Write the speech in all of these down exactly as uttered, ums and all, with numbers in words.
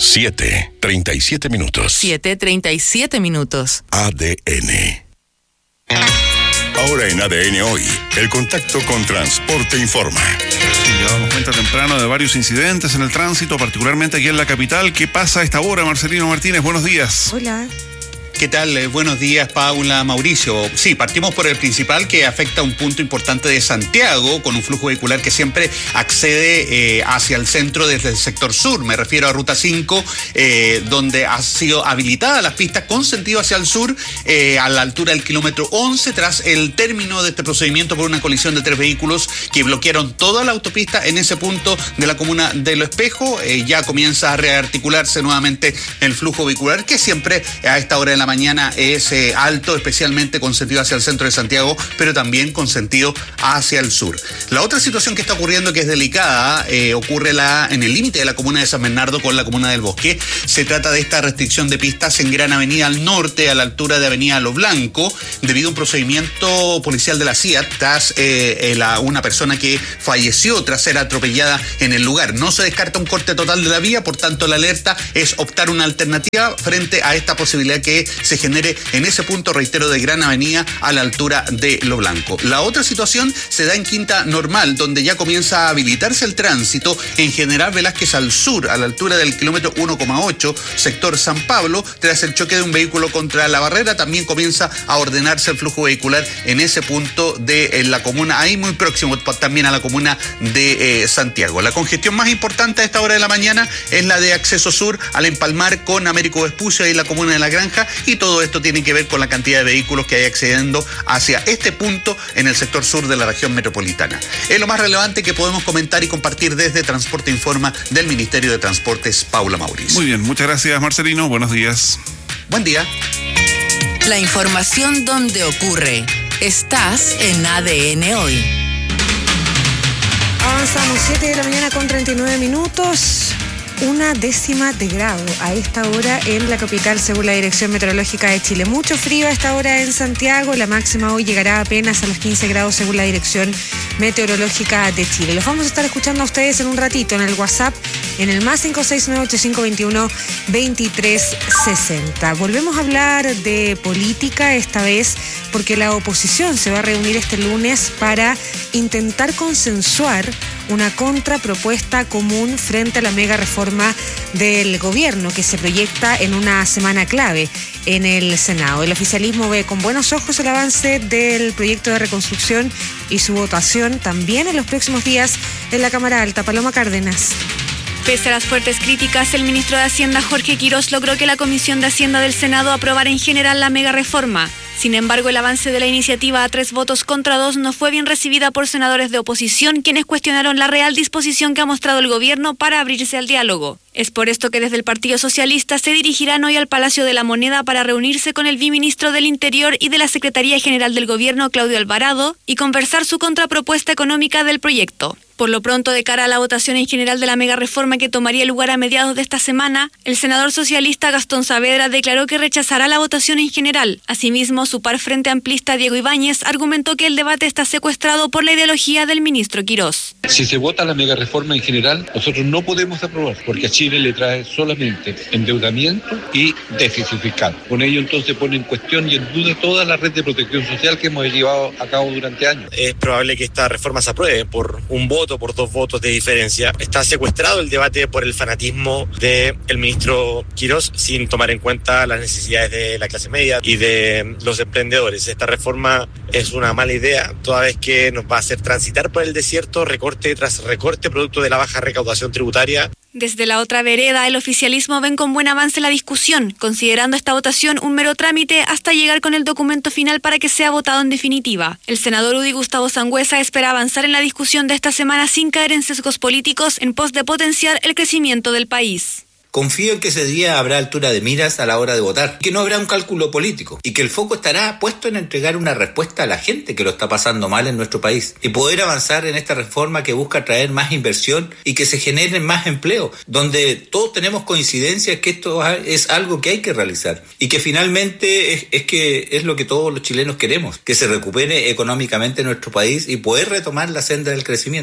siete, treinta y siete minutos. siete, treinta y siete minutos. A D N. Ahora en A D N Hoy, el contacto con Transporte Informa. Y ya damos cuenta temprano de varios incidentes en el tránsito, particularmente aquí en la capital. ¿Qué pasa a esta hora, Marcelino Martínez? Buenos días. Hola. ¿Qué tal? Eh, buenos días, Paula, Mauricio. Sí, partimos por el principal que afecta un punto importante de Santiago, con un flujo vehicular que siempre accede eh, hacia el centro desde el sector sur. Me refiero a Ruta cinco, eh, donde han sido habilitadas las pistas con sentido hacia el sur, eh, a la altura del kilómetro once, tras el término de este procedimiento por una colisión de tres vehículos que bloquearon toda la autopista en ese punto de la comuna de Lo Espejo. Eh, ya comienza a rearticularse nuevamente el flujo vehicular, que siempre a esta hora de la mañana es eh, alto, especialmente con sentido hacia el centro de Santiago, pero también con sentido hacia el sur. La otra situación que está ocurriendo, que es delicada, eh, ocurre la, en el límite de la comuna de San Bernardo con la comuna del Bosque. Se trata de esta restricción de pistas en Gran Avenida al norte, a la altura de Avenida Lo Blanco, debido a un procedimiento policial de la C I A T tras eh, la, una persona que falleció tras ser atropellada en el lugar. No se descarta un corte total de la vía, por tanto la alerta es optar una alternativa frente a esta posibilidad que se genere en ese punto, reitero, de Gran Avenida a la altura de Lo Blanco. La otra situación se da en Quinta Normal, donde ya comienza a habilitarse el tránsito en General Velázquez al sur, a la altura del kilómetro uno coma ocho, sector San Pablo, tras el choque de un vehículo contra la barrera. También comienza a ordenarse el flujo vehicular en ese punto de en la comuna, ahí muy próximo también a la comuna de eh, Santiago. La congestión más importante a esta hora de la mañana es la de acceso sur al empalmar con Américo Vespucio y la comuna de La Granja, y todo esto tiene que ver con la cantidad de vehículos que hay accediendo hacia este punto en el sector sur de la región metropolitana. Es lo más relevante que podemos comentar y compartir desde Transporte Informa del Ministerio de Transportes, Paula Mauricio. Muy bien, muchas gracias, Marcelino. Buenos días. Buen día. La información donde ocurre. Estás en A D N Hoy. Avanzamos, siete de la mañana con treinta y nueve minutos. Una décima de grado a esta hora en la capital, según la Dirección Meteorológica de Chile. Mucho frío a esta hora en Santiago. La máxima hoy llegará apenas a los quince grados, según la Dirección Meteorológica de Chile. Los vamos a estar escuchando a ustedes en un ratito en el WhatsApp, en el más cinco seis nueve ocho cinco dos uno dos tres seis cero. Volvemos a hablar de política, esta vez porque la oposición se va a reunir este lunes para intentar consensuar una contrapropuesta común frente a la mega reforma del gobierno que se proyecta en una semana clave en el Senado. El oficialismo ve con buenos ojos el avance del proyecto de reconstrucción y su votación también en los próximos días en la Cámara Alta. Paloma Cárdenas. Pese a las fuertes críticas, el ministro de Hacienda, Jorge Quirós, logró que la Comisión de Hacienda del Senado aprobara en general la mega reforma. Sin embargo, el avance de la iniciativa a tres votos contra dos no fue bien recibida por senadores de oposición, quienes cuestionaron la real disposición que ha mostrado el gobierno para abrirse al diálogo. Es por esto que desde el Partido Socialista se dirigirán hoy al Palacio de la Moneda para reunirse con el viceministro del Interior y de la Secretaría General del Gobierno, Claudio Alvarado, y conversar su contrapropuesta económica del proyecto. Por lo pronto, de cara a la votación en general de la mega reforma que tomaría lugar a mediados de esta semana, el senador socialista Gastón Saavedra declaró que rechazará la votación en general. Asimismo, su par frente amplista Diego Ibáñez argumentó que el debate está secuestrado por la ideología del ministro Quirós. Si se vota la mega reforma en general, nosotros no podemos aprobar, porque a Chile le trae solamente endeudamiento y déficit fiscal. Con ello entonces pone en cuestión y en duda toda la red de protección social que hemos llevado a cabo durante años. Es probable que esta reforma se apruebe por un voto, por dos votos de diferencia. Está secuestrado el debate por el fanatismo del ministro Quirós, sin tomar en cuenta las necesidades de la clase media y de los emprendedores. Esta reforma es una mala idea, toda vez que nos va a hacer transitar por el desierto, recorte tras recorte, producto de la baja recaudación tributaria. Desde la otra vereda, el oficialismo ven con buen avance la discusión, considerando esta votación un mero trámite hasta llegar con el documento final para que sea votado en definitiva. El senador Udi Gustavo Sangüesa espera avanzar en la discusión de esta semana sin caer en sesgos políticos en pos de potenciar el crecimiento del país. Confío en que ese día habrá altura de miras a la hora de votar, que no habrá un cálculo político y que el foco estará puesto en entregar una respuesta a la gente que lo está pasando mal en nuestro país y poder avanzar en esta reforma que busca traer más inversión y que se generen más empleo, donde todos tenemos coincidencias que esto es algo que hay que realizar y que finalmente es, es que es lo que todos los chilenos queremos, que se recupere económicamente nuestro país y poder retomar la senda del crecimiento.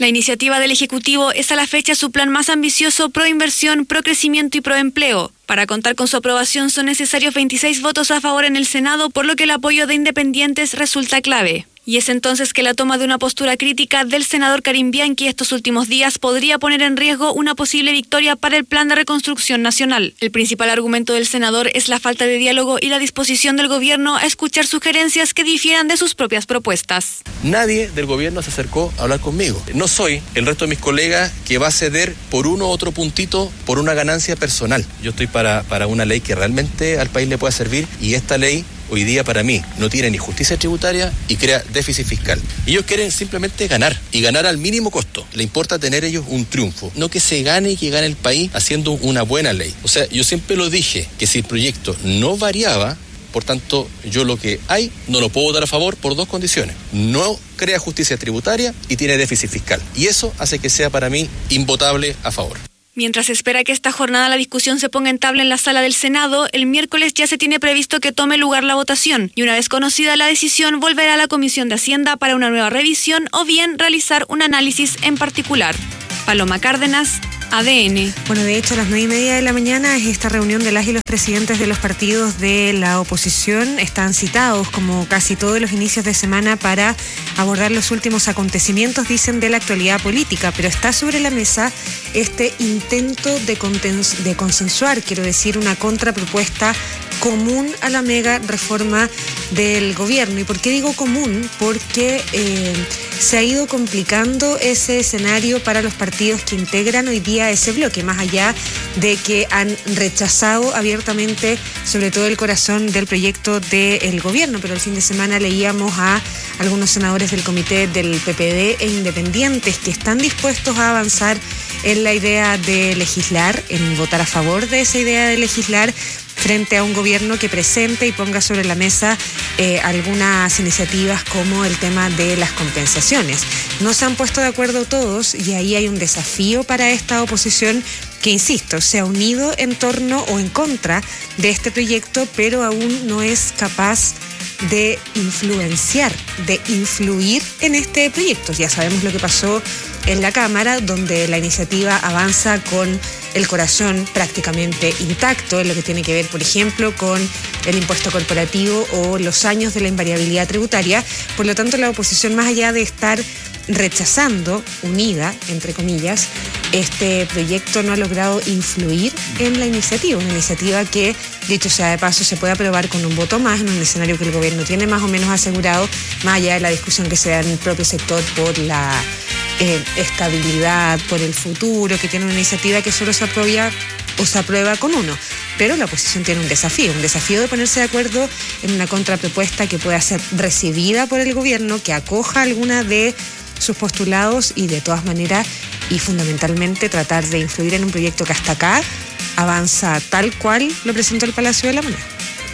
La iniciativa del Ejecutivo es a la fecha su plan más ambicioso pro inversión, pro crecimiento y pro empleo. Para contar con su aprobación son necesarios veintiséis votos a favor en el Senado, por lo que el apoyo de independientes resulta clave. Y es entonces que la toma de una postura crítica del senador Karim Bianchi estos últimos días podría poner en riesgo una posible victoria para el Plan de Reconstrucción Nacional. El principal argumento del senador es la falta de diálogo y la disposición del gobierno a escuchar sugerencias que difieran de sus propias propuestas. Nadie del gobierno se acercó a hablar conmigo. No soy el resto de mis colegas que va a ceder por uno u otro puntito por una ganancia personal. Yo estoy para, para una ley que realmente al país le pueda servir, y esta ley hoy día para mí no tiene ni justicia tributaria y crea déficit fiscal. Ellos quieren simplemente ganar, y ganar al mínimo costo. Le importa tener ellos un triunfo, no que se gane y que gane el país haciendo una buena ley. O sea, yo siempre lo dije, que si el proyecto no variaba, por tanto, yo lo que hay no lo puedo votar a favor por dos condiciones. No crea justicia tributaria y tiene déficit fiscal. Y eso hace que sea para mí invotable a favor. Mientras se espera que esta jornada la discusión se ponga en tabla en la sala del Senado, el miércoles ya se tiene previsto que tome lugar la votación, y una vez conocida la decisión volverá a la Comisión de Hacienda para una nueva revisión o bien realizar un análisis en particular. Paloma Cárdenas, A D N. Bueno, de hecho, a las nueve y media de la mañana es esta reunión de las y los presidentes de los partidos de la oposición. Están citados, como casi todos los inicios de semana, para abordar los últimos acontecimientos, dicen, de la actualidad política. Pero está sobre la mesa este intento de, contens- de consensuar, quiero decir, una contrapropuesta común a la mega reforma del gobierno. ¿Y por qué digo común? Porque eh, se ha ido complicando ese escenario para los partidos que integran hoy día ese bloque, más allá de que han rechazado abiertamente, sobre todo el corazón del proyecto del gobierno. Pero el fin de semana leíamos a algunos senadores del comité del P P D e independientes que están dispuestos a avanzar en la idea de legislar, en votar a favor de esa idea de legislar, frente a un gobierno que presente y ponga sobre la mesa eh, algunas iniciativas como el tema de las compensaciones. No se han puesto de acuerdo todos, y ahí hay un desafío para esta oposición que, insisto, se ha unido en torno o en contra de este proyecto, pero aún no es capaz de influenciar, de influir en este proyecto. Ya sabemos lo que pasó en la Cámara, donde la iniciativa avanza con el corazón prácticamente intacto en lo que tiene que ver, por ejemplo, con el impuesto corporativo o los años de la invariabilidad tributaria. Por lo tanto, la oposición, más allá de estar rechazando, unida, entre comillas, este proyecto, no ha logrado influir en la iniciativa. Una iniciativa que, dicho sea de paso, se puede aprobar con un voto más en un escenario que el gobierno tiene más o menos asegurado, más allá de la discusión que se da en el propio sector por la eh, estabilidad, por el futuro, que tiene una iniciativa que solo se aprueba o se aprueba con uno. Pero la oposición tiene un desafío, un desafío de ponerse de acuerdo en una contrapropuesta que pueda ser recibida por el gobierno, que acoja alguna de sus postulados y, de todas maneras y fundamentalmente, tratar de influir en un proyecto que hasta acá avanza tal cual lo presentó el Palacio de la Moneda.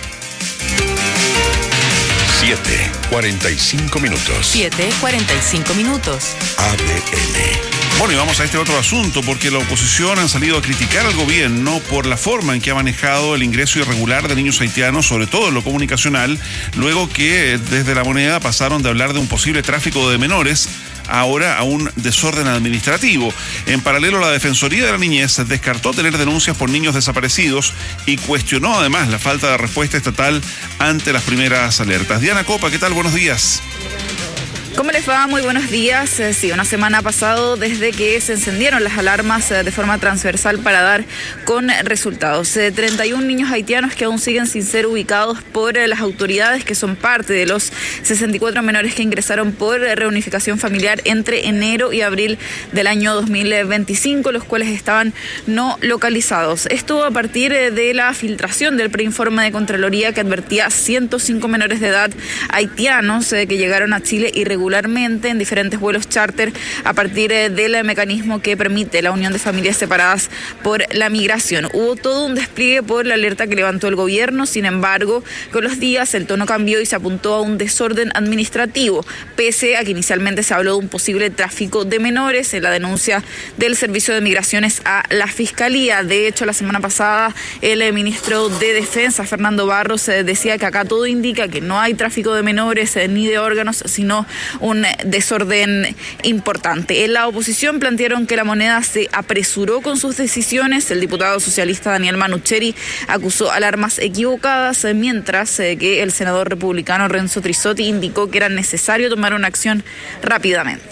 siete, cuarenta y cinco minutos. siete, cuarenta y cinco minutos. A D N. Bueno, y vamos a este otro asunto, porque la oposición han salido a criticar al gobierno por la forma en que ha manejado el ingreso irregular de niños haitianos, sobre todo en lo comunicacional, luego que desde La Moneda pasaron de hablar de un posible tráfico de menores ahora a un desorden administrativo. En paralelo, la Defensoría de la Niñez descartó tener denuncias por niños desaparecidos y cuestionó además la falta de respuesta estatal ante las primeras alertas. Diana Copa, ¿qué tal? Buenos días. ¿Cómo les va? Muy buenos días. Eh, sí, una semana ha pasado desde que se encendieron las alarmas eh, de forma transversal para dar con resultados. Eh, treinta y un niños haitianos que aún siguen sin ser ubicados por eh, las autoridades, que son parte de los sesenta y cuatro menores que ingresaron por eh, reunificación familiar entre enero y abril del año dos mil veinticinco, los cuales estaban no localizados. Esto a partir eh, de la filtración del preinforme de Contraloría que advertía ciento cinco menores de edad haitianos eh, que llegaron a Chile irregularmente en diferentes vuelos charter a partir del mecanismo que permite la unión de familias separadas por la migración. Hubo todo un despliegue por la alerta que levantó el gobierno. Sin embargo, con los días el tono cambió y se apuntó a un desorden administrativo, pese a que inicialmente se habló de un posible tráfico de menores en la denuncia del Servicio de Migraciones a la Fiscalía. De hecho, la semana pasada el ministro de Defensa, Fernando Barros, decía que acá todo indica que no hay tráfico de menores ni de órganos, sino un desorden importante. En la oposición plantearon que la moneda se apresuró con sus decisiones. El diputado socialista Daniel Manucheri acusó alarmas equivocadas, mientras que el senador republicano Renzo Trisotti indicó que era necesario tomar una acción rápidamente.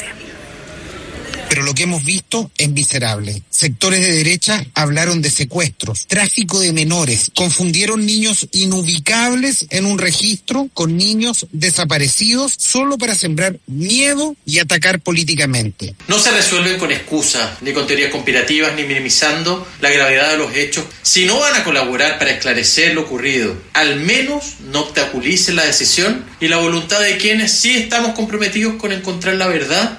Pero lo que hemos visto es miserable. Sectores de derecha hablaron de secuestros, tráfico de menores, confundieron niños inubicables en un registro con niños desaparecidos solo para sembrar miedo y atacar políticamente. No se resuelven con excusas, ni con teorías conspirativas, ni minimizando la gravedad de los hechos. Si no van a colaborar para esclarecer lo ocurrido, al menos no obstaculicen la decisión y la voluntad de quienes sí estamos comprometidos con encontrar la verdad.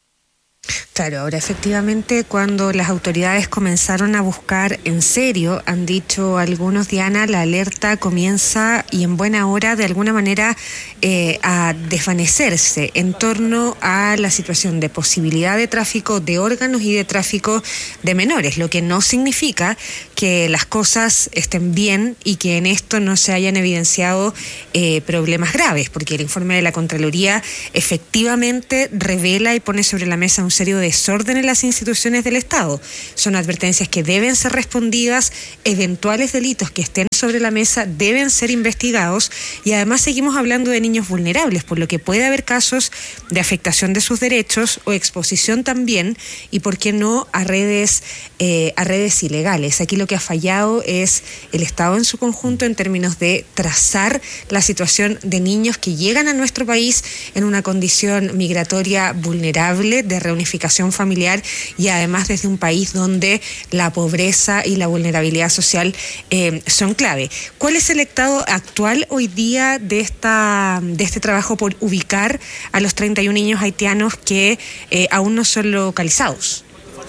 Claro, ahora efectivamente cuando las autoridades comenzaron a buscar en serio, han dicho algunos, Diana, la alerta comienza y en buena hora de alguna manera eh, a desvanecerse en torno a la situación de posibilidad de tráfico de órganos y de tráfico de menores, lo que no significa que las cosas estén bien y que en esto no se hayan evidenciado eh, problemas graves, porque el informe de la Contraloría efectivamente revela y pone sobre la mesa un serio desorden en las instituciones del Estado. Son advertencias que deben ser respondidas, eventuales delitos que estén sobre la mesa deben ser investigados y además seguimos hablando de niños vulnerables, por lo que puede haber casos de afectación de sus derechos o exposición también y por qué no a redes, eh, a redes ilegales. Aquí lo que ha fallado es el Estado en su conjunto en términos de trazar la situación de niños que llegan a nuestro país en una condición migratoria vulnerable de reunificación familiar y además desde un país donde la pobreza y la vulnerabilidad social eh, son clave. ¿Cuál es el estado actual hoy día de esta de este trabajo por ubicar a los treinta y un niños haitianos que eh, aún no son localizados?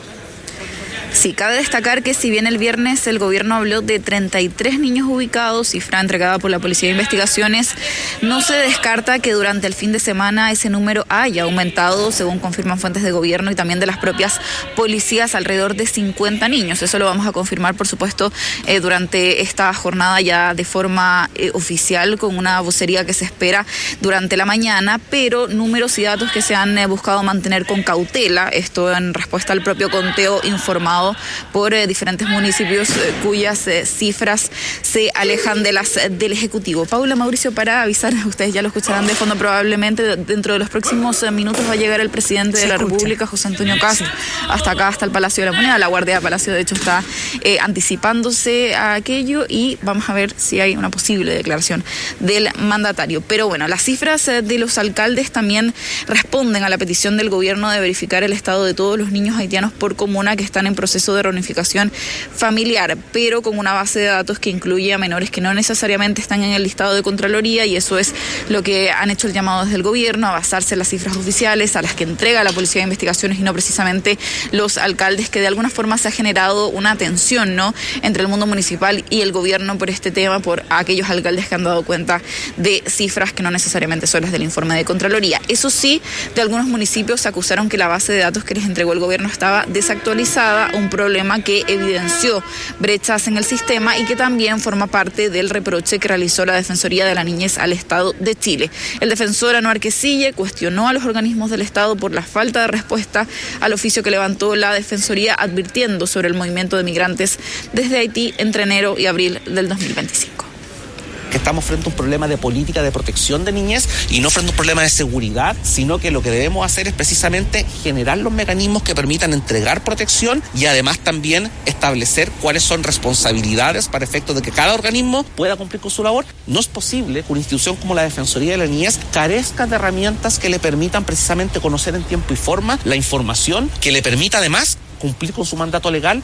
Sí, cabe destacar que si bien el viernes el gobierno habló de treinta y tres niños ubicados, cifra entregada por la Policía de Investigaciones, no se descarta que durante el fin de semana ese número haya aumentado, según confirman fuentes de gobierno y también de las propias policías, alrededor de cincuenta niños. Eso lo vamos a confirmar, por supuesto, eh, durante esta jornada ya de forma eh, oficial, con una vocería que se espera durante la mañana, pero números y datos que se han eh, buscado mantener con cautela, esto en respuesta al propio conteo informado por eh, diferentes municipios eh, cuyas eh, cifras se alejan de las eh, del Ejecutivo. Paula, Mauricio, para avisar, ustedes ya lo escucharán de fondo probablemente, dentro de los próximos eh, minutos va a llegar el presidente se de la escucha. República, José Antonio Kast, hasta acá, hasta el Palacio de la Moneda. La Guardia de Palacio, de hecho, está eh, anticipándose a aquello y vamos a ver si hay una posible declaración del mandatario. Pero bueno, las cifras eh, de los alcaldes también responden a la petición del gobierno de verificar el estado de todos los niños haitianos por comuna que están en proceso de reunificación familiar, pero con una base de datos que incluye a menores que no necesariamente están en el listado de Contraloría, y eso es lo que han hecho el llamado desde el gobierno, a basarse en las cifras oficiales a las que entrega la Policía de Investigaciones y no precisamente los alcaldes, que de alguna forma se ha generado una tensión, ¿no?, entre el mundo municipal y el gobierno por este tema, por aquellos alcaldes que han dado cuenta de cifras que no necesariamente son las del informe de Contraloría. Eso sí, de algunos municipios acusaron que la base de datos que les entregó el gobierno estaba desactualizada, un problema que evidenció brechas en el sistema y que también forma parte del reproche que realizó la Defensoría de la Niñez al Estado de Chile. El defensor Anuar Quesille cuestionó a los organismos del Estado por la falta de respuesta al oficio que levantó la Defensoría, advirtiendo sobre el movimiento de migrantes desde Haití entre enero y abril del dos mil veinticinco. Que estamos frente a un problema de política de protección de niñez y no frente a un problema de seguridad, sino que lo que debemos hacer es precisamente generar los mecanismos que permitan entregar protección y además también establecer cuáles son responsabilidades para efectos de que cada organismo pueda cumplir con su labor. No es posible que una institución como la Defensoría de la Niñez carezca de herramientas que le permitan precisamente conocer en tiempo y forma la información que le permita además cumplir con su mandato legal.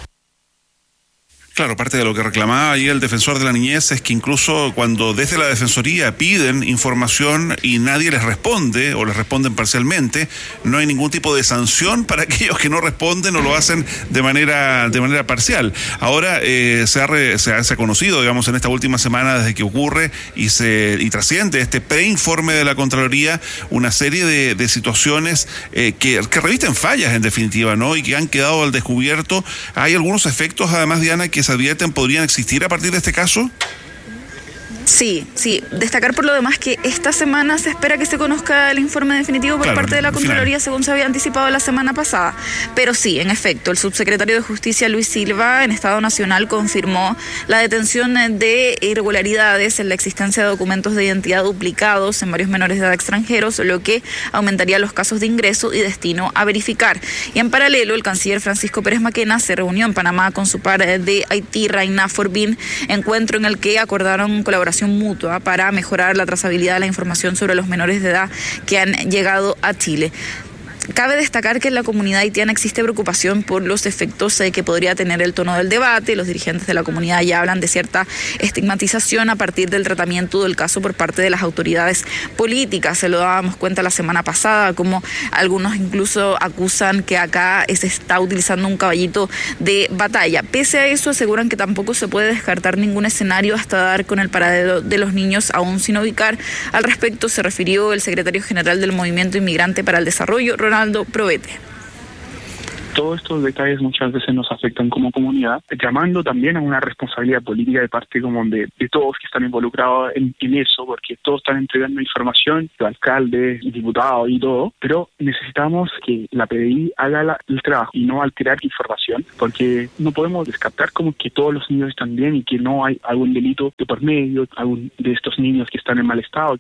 Claro, parte de lo que reclamaba ahí el defensor de la niñez es que incluso cuando desde la Defensoría piden información y nadie les responde o les responden parcialmente, no hay ningún tipo de sanción para aquellos que no responden o lo hacen de manera de manera parcial. Ahora eh, se, ha re, se, ha, se ha conocido, digamos, en esta última semana desde que ocurre y se y trasciende este preinforme de la Contraloría una serie de, de situaciones eh, que, que revisten fallas en definitiva, ¿no? Y que han quedado al descubierto. Hay algunos efectos, además, Diana, que se advierten podrían existir a partir de este caso. Sí, sí. Destacar por lo demás que esta semana se espera que se conozca el informe definitivo por claro, parte de la Contraloría, final. según se había anticipado la semana pasada. Pero sí, en efecto, el subsecretario de Justicia, Luis Silva, en Estado Nacional, confirmó la detención de irregularidades en la existencia de documentos de identidad duplicados en varios menores de edad extranjeros, lo que aumentaría los casos de ingreso y destino a verificar. Y en paralelo, el canciller Francisco Pérez Maquena se reunió en Panamá con su par de Haití, Raina Forbin, encuentro en el que acordaron colaboración mutua para mejorar la trazabilidad de la información sobre los menores de edad que han llegado a Chile. Cabe destacar que en la comunidad haitiana existe preocupación por los efectos eh, que podría tener el tono del debate. Los dirigentes de la comunidad ya hablan de cierta estigmatización a partir del tratamiento del caso por parte de las autoridades políticas. Se lo dábamos cuenta la semana pasada, como algunos incluso acusan que acá se está utilizando un caballito de batalla. Pese a eso, aseguran que tampoco se puede descartar ningún escenario hasta dar con el paradero de los niños aún sin ubicar. Al respecto se refirió el secretario general del Movimiento Inmigrante para el Desarrollo, Ronaldo Provete. Todos estos detalles muchas veces nos afectan como comunidad, llamando también a una responsabilidad política de parte como de, de todos que están involucrados en, en eso, porque todos están entregando información, los alcaldes, diputados y todo, pero necesitamos que la P D I haga la, el trabajo y no alterar información, porque no podemos descartar como que todos los niños están bien y que no hay algún delito de por medio, algún de estos niños que están en mal estado.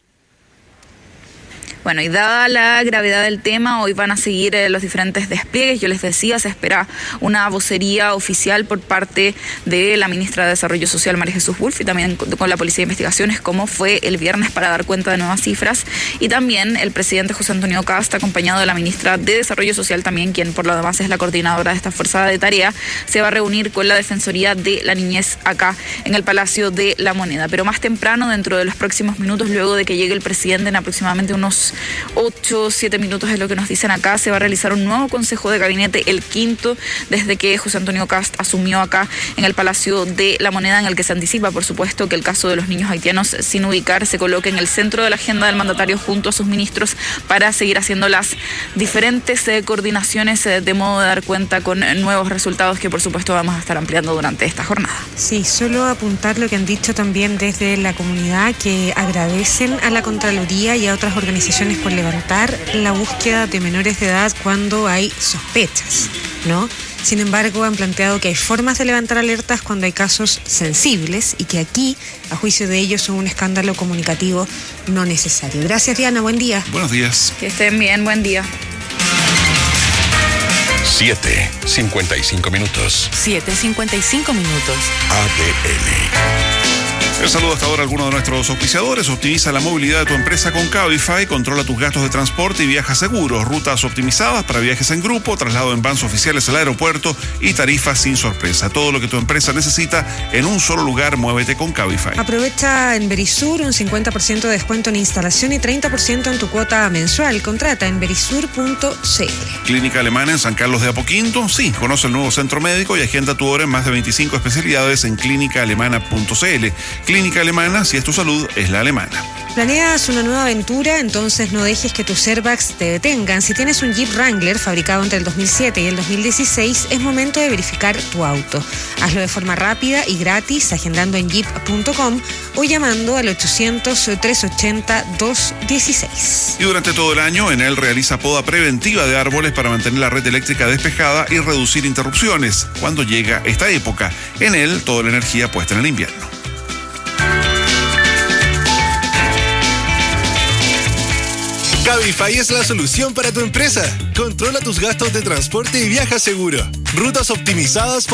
Bueno, y dada la gravedad del tema, hoy van a seguir eh, los diferentes despliegues. Yo les decía, se espera una vocería oficial por parte de la ministra de Desarrollo Social, María Jesús Wolf, y también con, con la Policía de Investigaciones, como fue el viernes, para dar cuenta de nuevas cifras. Y también el presidente José Antonio Kast, acompañado de la ministra de Desarrollo Social también, quien por lo demás es la coordinadora de esta fuerza de tarea, se va a reunir con la Defensoría de la Niñez acá en el Palacio de la Moneda. Pero más temprano, dentro de los próximos minutos, luego de que llegue el presidente en aproximadamente unos ocho, siete minutos es lo que nos dicen acá, se va a realizar un nuevo consejo de gabinete, el quinto desde que José Antonio Kast asumió acá en el Palacio de la Moneda, en el que se anticipa, por supuesto, que el caso de los niños haitianos sin ubicar se coloque en el centro de la agenda del mandatario junto a sus ministros para seguir haciendo las diferentes eh, coordinaciones eh, de modo de dar cuenta con eh, nuevos resultados que, por supuesto, vamos a estar ampliando durante esta jornada. Sí, solo apuntar lo que han dicho también desde la comunidad, que agradecen a la Contraloría y a otras organizaciones por levantar la búsqueda de menores de edad cuando hay sospechas, ¿no? Sin embargo, han planteado que hay formas de levantar alertas cuando hay casos sensibles y que aquí, a juicio de ellos, son un escándalo comunicativo no necesario. Gracias, Diana. Buen día. Buenos días. Que estén bien. Buen día. siete cincuenta y cinco minutos. siete cincuenta y cinco minutos. A D N. El saludo hasta ahora a algunos de nuestros auspiciadores. Optimiza la movilidad de tu empresa con Cabify, controla tus gastos de transporte y viaja seguro. Rutas optimizadas para viajes en grupo, traslado en vans oficiales al aeropuerto y tarifas sin sorpresa. Todo lo que tu empresa necesita en un solo lugar, muévete con Cabify. Aprovecha en Verisur un cincuenta por ciento de descuento en instalación y treinta por ciento en tu cuota mensual. Contrata en verisur punto c l. Clínica Alemana en San Carlos de Apoquinto. Sí, conoce el nuevo centro médico y agenda tu hora en más de veinticinco especialidades en clínica alemana punto c l. Clínica Alemana, si es tu salud, es la alemana. ¿Planeas una nueva aventura? Entonces no dejes que tus airbags te detengan. Si tienes un Jeep Wrangler fabricado entre el dos mil siete y el dos mil dieciséis, es momento de verificar tu auto. Hazlo de forma rápida y gratis agendando en jeep punto com o llamando al ochocientos, trescientos ochenta, doscientos dieciséis. Y durante todo el año, Enel realiza poda preventiva de árboles para mantener la red eléctrica despejada y reducir interrupciones. Cuando llega esta época, Enel, toda la energía puesta en el invierno. Cabify es la solución para tu empresa. Controla tus gastos de transporte y viaja seguro. Rutas optimizadas